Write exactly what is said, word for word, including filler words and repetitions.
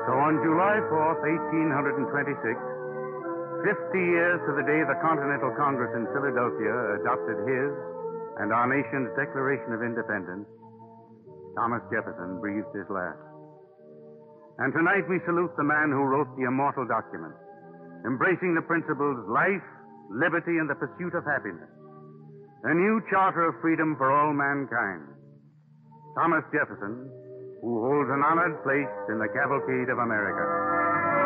So on July fourth, eighteen twenty-six, fifty years to the day the Continental Congress in Philadelphia adopted his and our nation's Declaration of Independence, Thomas Jefferson breathed his last. And tonight we salute the man who wrote the immortal document, embracing the principles life, liberty, and the pursuit of happiness, a new charter of freedom for all mankind. Thomas Jefferson, who holds an honored place in the cavalcade of America.